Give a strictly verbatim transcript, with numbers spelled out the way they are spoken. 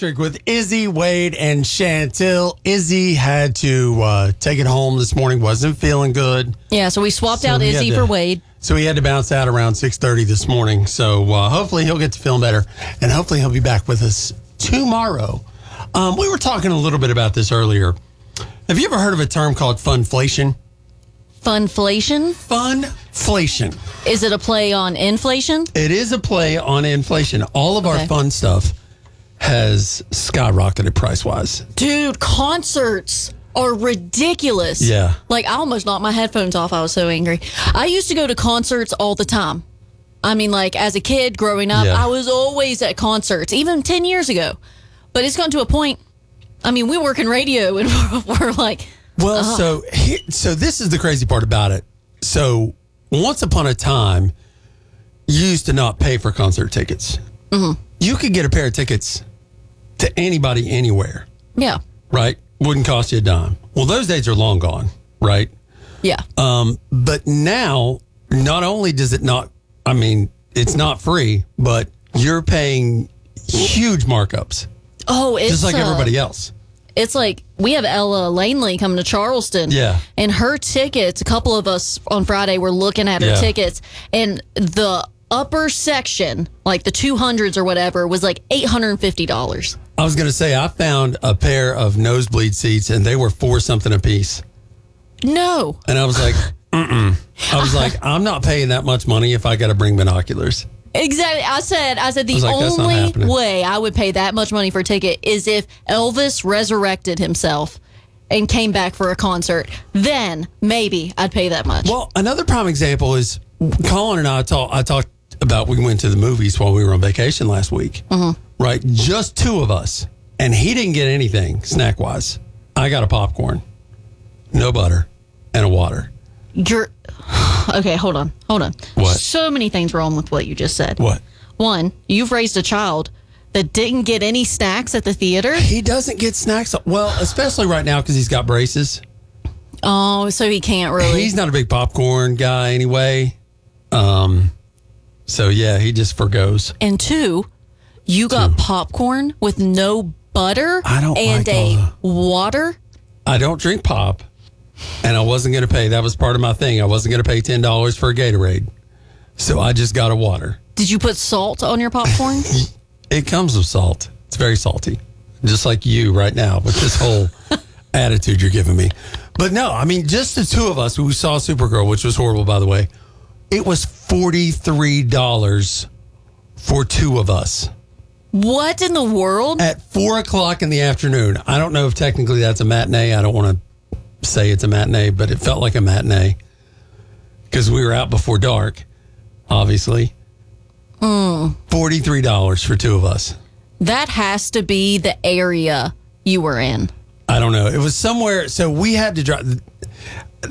Electric with Izzy, Wade, and Chantil. Izzy had to uh, take it home this morning. Wasn't feeling good. Yeah, so we swapped So out he Izzy had to- for Wade. So he had to bounce out around six thirty this morning. So uh, hopefully he'll get to feeling better. And hopefully he'll be back with us tomorrow. Um, we were talking a little bit about this earlier. Have you ever heard of a term called funflation? Funflation? Funflation. Is it a play on inflation? It is a play on inflation. All of our Okay. fun stuff has skyrocketed price-wise. Dude, concerts are ridiculous. Yeah. Like, I almost knocked my headphones off. I was so angry. I used to go to concerts all the time. I mean, like, as a kid growing up, Yeah. I was always at concerts, even ten years ago. But it's gotten to a point, I mean, we work in radio and we're, we're like, Well, uh-huh. so he- so this is the crazy part about it. So once upon a time, you used to not pay for concert tickets. Mm-hmm. You could get a pair of tickets to anybody, anywhere, yeah, right? Wouldn't cost you a dime. Well, those days are long gone, right? yeah. Um, but now, not only does it not, I mean, it's not free, but you're paying huge markups, Oh, it's just like uh, everybody else. It's like we have Ella Langley coming to Charleston. Yeah. And her tickets, a couple of us on Friday were looking at her Yeah. tickets, and the upper section, like the two hundreds or whatever, was like eight hundred fifty dollars. I was going to say, I found a pair of nosebleed seats and they were four something a piece. No. And I was like, mm-mm. I was like, I'm not paying that much money if I got to bring binoculars. Exactly. I said, I said the was like, that's not only happening. way I would pay that much money for a ticket is if Elvis resurrected himself and came back for a concert. Then maybe I'd pay that much. Well, another prime example is Colin and I talked. I talked about we went to the movies while we were on vacation last week. Mm-hmm. Right, just two of us, and he didn't get anything snack wise. I got a popcorn, no butter, and a water. You're okay. Hold on, hold on. What? So many things wrong with what you just said. What? One, you've raised a child that didn't get any snacks at the theater. He doesn't get snacks. Well, especially right now because he's got braces. Oh, so he can't really. He's not a big popcorn guy anyway. Um, so yeah, he just forgoes. And two, you got popcorn with no butter I don't and like a all water. I don't drink pop, and I wasn't going to pay. That was part of my thing. I wasn't going to pay ten dollars for a Gatorade, so I just got a water. Did you put salt on your popcorn? It comes with salt. It's very salty, just like you right now with this whole attitude you're giving me. But no, I mean, just the two of us who saw Supergirl, which was horrible, by the way. It was forty-three dollars for two of us What in the world? at four o'clock in the afternoon. I don't know if technically that's a matinee. I don't want to say it's a matinee, but it felt like a matinee because we were out before dark, obviously. Mm. forty-three dollars for two of us. That has to be the area you were in. I don't know. It was somewhere. So we had to drive.